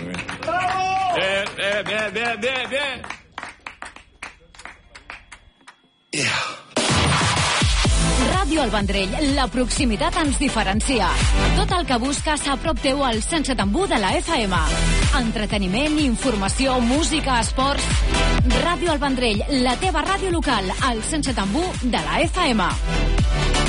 Bien. Ràdio El Vendrell, la proximitat ens diferencia. Tot el que busques a prop teu al 107.1 de la FM. Entreteniment, informació, música, esports... Ràdio El Vendrell, la teva ràdio local, al 107.1 de la FM.